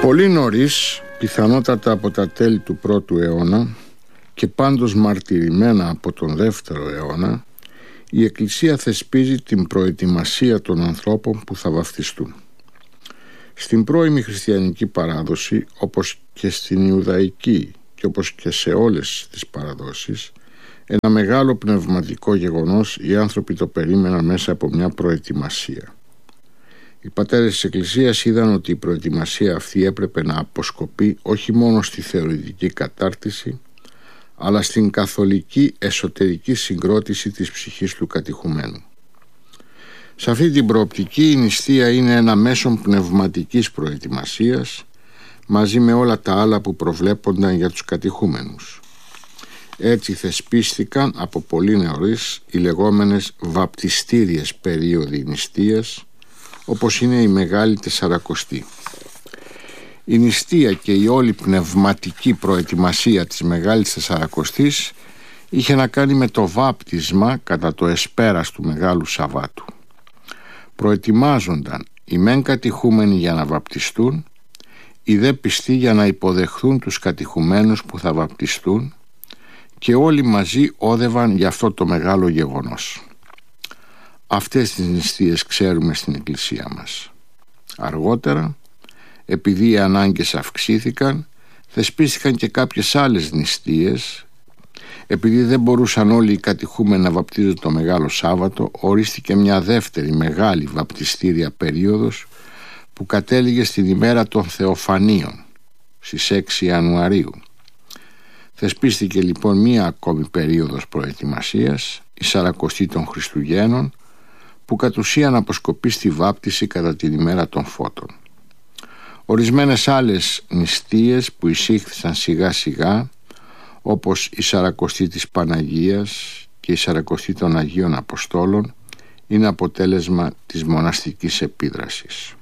Πολύ νωρίς, πιθανότατα από τα τέλη του 1ου αιώνα και πάντως μαρτυρημένα από τον 2ο αιώνα, η Εκκλησία θεσπίζει την προετοιμασία των ανθρώπων που θα βαφτιστούν. Στην πρώιμη χριστιανική παράδοση, όπως και στην Ιουδαϊκή και όπως και σε όλες τις παραδόσεις, ένα μεγάλο πνευματικό γεγονός οι άνθρωποι το περίμεναν μέσα από μια προετοιμασία. Οι πατέρες της Εκκλησίας είδαν ότι η προετοιμασία αυτή έπρεπε να αποσκοπεί όχι μόνο στη θεωρητική κατάρτιση, αλλά στην καθολική εσωτερική συγκρότηση της ψυχής του κατηχουμένου. Σε αυτή την προοπτική η νηστεία είναι ένα μέσον πνευματικής προετοιμασίας μαζί με όλα τα άλλα που προβλέπονταν για τους κατηχούμενους. Έτσι θεσπίστηκαν από πολύ νωρίς οι λεγόμενες βαπτιστήριες περίοδοι νηστείας, όπως είναι η Μεγάλη Τεσσαρακοστή. Η νηστεία και η όλη πνευματική προετοιμασία της Μεγάλης Τεσσαρακοστής είχε να κάνει με το βάπτισμα κατά το εσπέρας του Μεγάλου Σαββάτου. Προετοιμάζονταν οι μεν κατηχούμενοι για να βαπτιστούν, οι δε πιστοί για να υποδεχθούν τους κατηχουμένους που θα βαπτιστούν, και όλοι μαζί όδευαν για αυτό το μεγάλο γεγονός. Αυτές τις νηστείες ξέρουμε στην Εκκλησία μας. Αργότερα, επειδή οι ανάγκες αυξήθηκαν, θεσπίστηκαν και κάποιες άλλες νηστείες. Επειδή δεν μπορούσαν όλοι οι κατηχούμενοι να βαπτίζονται το Μεγάλο Σάββατο, ορίστηκε μια δεύτερη μεγάλη βαπτιστήρια περίοδος που κατέληγε στην ημέρα των Θεοφανίων, στις 6 Ιανουαρίου. Θεσπίστηκε λοιπόν μία ακόμη περίοδος προετοιμασίας, η Σαρακοστή των Χριστουγέννων, που κατ' ουσίαν αποσκοπεί στη βάπτιση κατά την ημέρα των Φώτων. Ορισμένες άλλες νηστείες που εισήχθησαν σιγά σιγά, όπως η Σαρακοστή της Παναγίας και η Σαρακοστή των Αγίων Αποστόλων, είναι αποτέλεσμα της μοναστικής επίδρασης.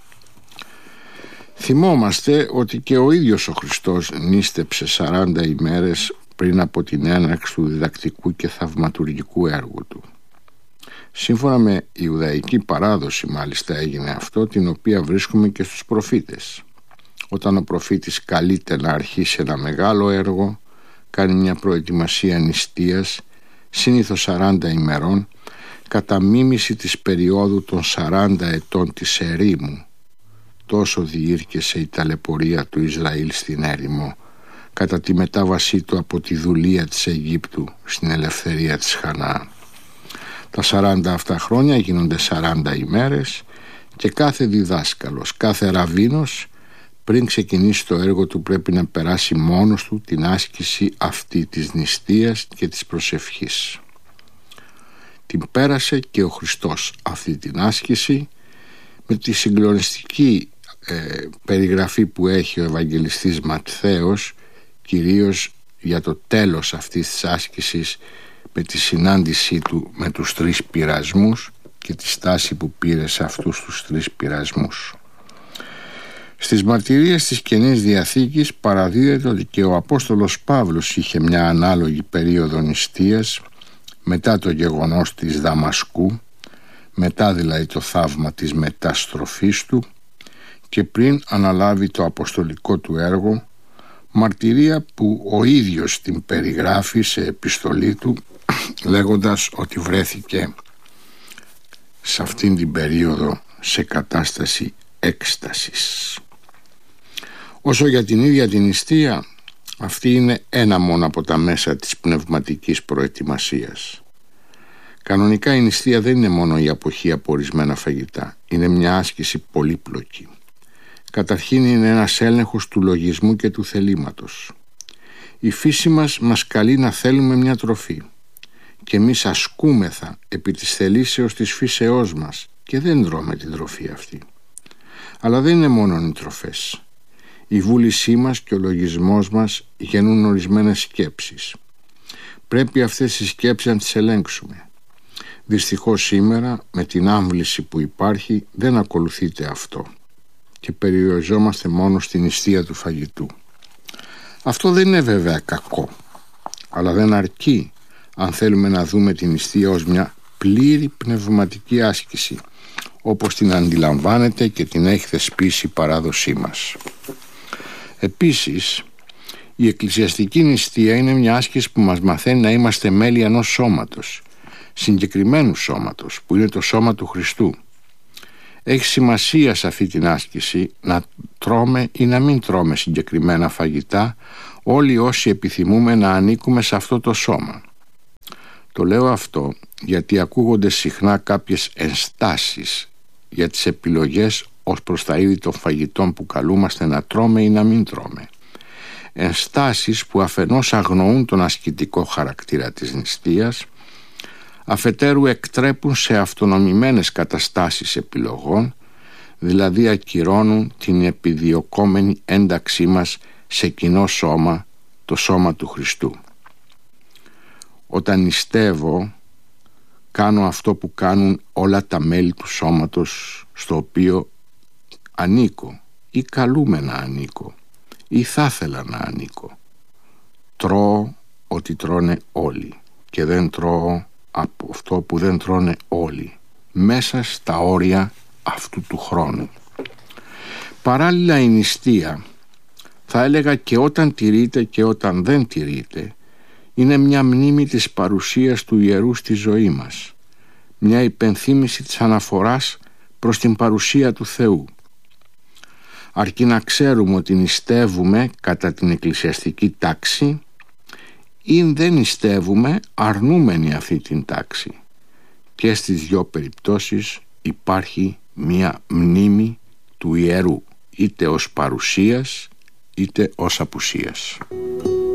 Θυμόμαστε ότι και ο ίδιος ο Χριστός νήστεψε 40 ημέρες πριν από την έναρξη του διδακτικού και θαυματουργικού έργου του. Σύμφωνα με Ιουδαϊκή παράδοση μάλιστα έγινε αυτό, την οποία βρίσκουμε και στους προφήτες. Όταν ο προφήτης καλείται να αρχίσει ένα μεγάλο έργο, κάνει μια προετοιμασία νηστείας, συνήθως 40 ημερών, κατά μίμηση της περίοδου των 40 ετών της ερήμου. Τόσο διήρκεσε η ταλαιπωρία του Ισραήλ στην έρημο, κατά τη μετάβασή του από τη δουλεία της Αιγύπτου στην ελευθερία της Χαναάν. Τα 40 αυτά χρόνια γίνονται 40 ημέρες και κάθε διδάσκαλος, κάθε ραβίνος, πριν ξεκινήσει το έργο του, πρέπει να περάσει μόνος του την άσκηση αυτή της νηστείας και της προσευχής. Την πέρασε και ο Χριστός αυτή την άσκηση με τη συγκλονιστική περιγραφή που έχει ο Ευαγγελιστής Ματθαίος, κυρίως για το τέλος αυτής της άσκησης, με τη συνάντησή του με τους 3 πειρασμούς και τη στάση που πήρε σε αυτούς τους 3 πειρασμούς. Στις μαρτυρίες της Καινής Διαθήκης παραδίδεται ότι και ο Απόστολος Παύλος είχε μια ανάλογη περίοδο νηστείας μετά το γεγονός της Δαμασκού, μετά δηλαδή το θαύμα της μεταστροφής του και πριν αναλάβει το αποστολικό του έργο, μαρτυρία που ο ίδιος την περιγράφει σε επιστολή του, λέγοντας ότι βρέθηκε σε αυτήν την περίοδο σε κατάσταση έκστασης. Όσο για την ίδια την νηστεία, αυτή είναι ένα μόνο από τα μέσα της πνευματικής προετοιμασίας. Κανονικά η νηστεία δεν είναι μόνο η αποχή από ορισμένα φαγητά, είναι μια άσκηση πολύπλοκη. Καταρχήν είναι ένας έλεγχος του λογισμού και του θελήματος. Η φύση μας καλεί να θέλουμε μια τροφή και εμείς ασκούμεθα επί της θελήσεως της φύσεώς μας και δεν τρώμε την τροφή αυτή. Αλλά δεν είναι μόνο οι τροφές. Η βούλησή μας και ο λογισμός μας γεννούν ορισμένες σκέψεις. Πρέπει αυτές τις σκέψεις να τις ελέγξουμε. Δυστυχώς σήμερα με την άμβληση που υπάρχει δεν ακολουθείται αυτό και περιοριζόμαστε μόνο στην νηστεία του φαγητού. Αυτό δεν είναι βέβαια κακό, αλλά δεν αρκεί αν θέλουμε να δούμε την νηστεία ως μια πλήρη πνευματική άσκηση, όπως την αντιλαμβάνεται και την έχει θεσπίσει η παράδοσή μας. Επίσης, η εκκλησιαστική νηστεία είναι μια άσκηση που μας μαθαίνει να είμαστε μέλη ενός σώματος, συγκεκριμένου σώματος, που είναι το σώμα του Χριστού. Έχει σημασία σε αυτή την άσκηση να τρώμε ή να μην τρώμε συγκεκριμένα φαγητά, όλοι όσοι επιθυμούμε να ανήκουμε σε αυτό το σώμα. Το λέω αυτό γιατί ακούγονται συχνά κάποιες ενστάσεις για τις επιλογές ως προς τα είδη των φαγητών που καλούμαστε να τρώμε ή να μην τρώμε. Ενστάσεις που αφενός αγνοούν τον ασκητικό χαρακτήρα της νηστείας, αφετέρου εκτρέπουν σε αυτονομημένες καταστάσεις επιλογών, δηλαδή ακυρώνουν την επιδιωκόμενη ένταξή μας σε κοινό σώμα, το σώμα του Χριστού. Όταν νηστεύω, κάνω αυτό που κάνουν όλα τα μέλη του σώματος στο οποίο ανήκω ή καλούμε να ανήκω ή θα ήθελα να ανήκω. Τρώω ό,τι τρώνε όλοι και δεν τρώω από αυτό που δεν τρώνε όλοι, μέσα στα όρια αυτού του χρόνου. Παράλληλα, η νηστεία, θα έλεγα και όταν τηρείται και όταν δεν τηρείται, είναι μια μνήμη της παρουσίας του ιερού στη ζωή μας, μια υπενθύμηση της αναφοράς προς την παρουσία του Θεού. Αρκεί να ξέρουμε ότι νηστεύουμε κατά την εκκλησιαστική τάξη ή δεν νηστεύουμε αρνούμενοι αυτή την τάξη. Και στις δυο περιπτώσεις υπάρχει μια μνήμη του ιερού, είτε ως παρουσίας είτε ως απουσίας.